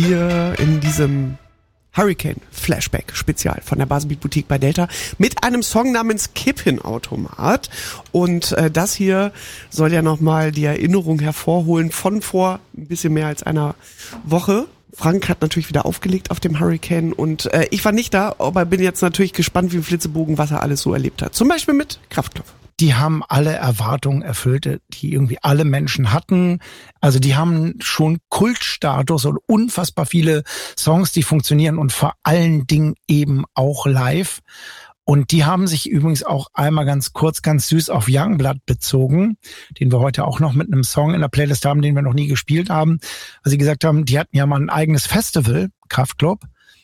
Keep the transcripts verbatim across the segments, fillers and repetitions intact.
Hier in diesem Hurricane Flashback Spezial von der Baselbeat Boutique bei Delta mit einem Song namens Kippen-Automat. Und äh, das hier soll ja nochmal die Erinnerung hervorholen von vor ein bisschen mehr als einer Woche. Frank hat natürlich wieder aufgelegt auf dem Hurricane und äh, ich war nicht da, aber bin jetzt natürlich gespannt wie ein Flitzebogen, was er alles so erlebt hat. Zum Beispiel mit Kraftklopf. Die haben alle Erwartungen erfüllt, die irgendwie alle Menschen hatten. Also die haben schon Kultstatus und unfassbar viele Songs, die funktionieren und vor allen Dingen eben auch live. Und die haben sich übrigens auch einmal ganz kurz, ganz süß auf Youngblood bezogen, den wir heute auch noch mit einem Song in der Playlist haben, den wir noch nie gespielt haben. Weil sie gesagt haben, die hatten ja mal ein eigenes Festival, Kraftklub,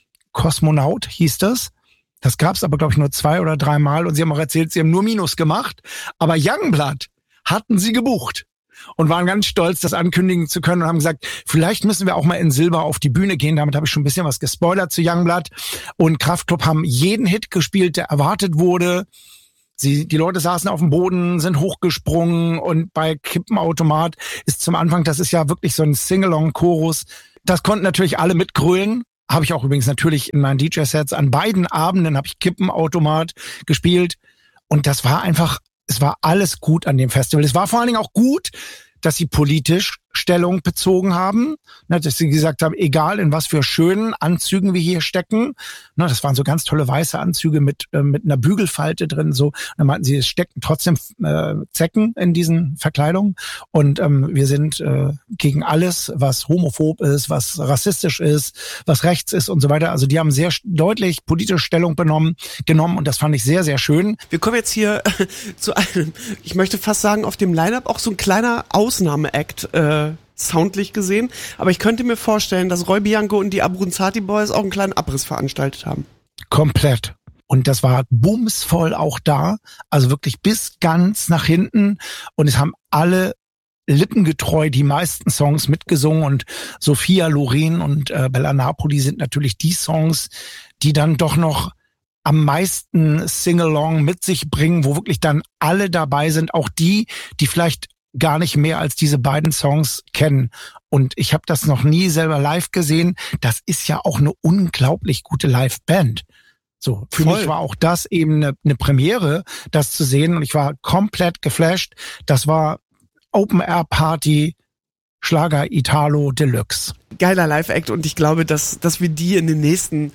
Kosmonaut hieß das. Das gab's aber, glaube ich, nur zwei oder dreimal und sie haben auch erzählt, sie haben nur Minus gemacht. Aber Youngblood hatten sie gebucht und waren ganz stolz, das ankündigen zu können und haben gesagt, vielleicht müssen wir auch mal in Silber auf die Bühne gehen. Damit habe ich schon ein bisschen was gespoilert zu Youngblood. Und Kraftklub haben jeden Hit gespielt, der erwartet wurde. Sie, die Leute saßen auf dem Boden, sind hochgesprungen und bei Kippenautomat ist zum Anfang, das ist ja wirklich so ein Sing-Along-Chorus. Das konnten natürlich alle mitgrölen. Habe ich auch übrigens natürlich in meinen D J-Sets an beiden Abenden habe ich Kippenautomat gespielt und das war einfach, es war alles gut an dem Festival. Es war vor allen Dingen auch gut, dass sie politisch Stellung bezogen haben, ne, dass sie gesagt haben, egal in was für schönen Anzügen wir hier stecken, ne, das waren so ganz tolle weiße Anzüge mit äh, mit einer Bügelfalte drin, so, dann meinten sie, es stecken trotzdem äh, Zecken in diesen Verkleidungen und ähm, wir sind äh, gegen alles, was homophob ist, was rassistisch ist, was rechts ist und so weiter. Also die haben sehr deutlich politische Stellung benommen, genommen und das fand ich sehr, sehr schön. Wir kommen jetzt hier äh, zu einem, ich möchte fast sagen, auf dem Line-Up auch so ein kleiner Ausnahme-Act, äh, soundlich gesehen, aber ich könnte mir vorstellen, dass Roy Bianco und die Abruzzati Boys auch einen kleinen Abriss veranstaltet haben. Komplett. Und das war bumsvoll auch da, also wirklich bis ganz nach hinten und es haben alle lippengetreu die meisten Songs mitgesungen und Sophia Loren und äh, Bella Napoli sind natürlich die Songs, die dann doch noch am meisten Sing-Along mit sich bringen, wo wirklich dann alle dabei sind, auch die, die vielleicht gar nicht mehr als diese beiden Songs kennen. Und ich habe das noch nie selber live gesehen. Das ist ja auch eine unglaublich gute Live-Band. So, für Voll. mich war auch das eben eine, eine Premiere, das zu sehen. Und ich war komplett geflasht. Das war Open-Air-Party, Schlager Italo Deluxe. Geiler Live-Act und ich glaube, dass, dass wir die in den nächsten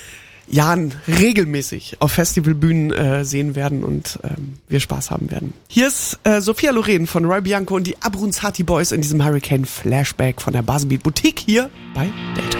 Jahren regelmäßig auf Festivalbühnen äh, sehen werden und ähm, wir Spaß haben werden. Hier ist äh, Sophia Loren von Roy Bianco und die Abruzzati Boys in diesem Hurricane Flashback von der Baselbeat Boutique hier bei Delta.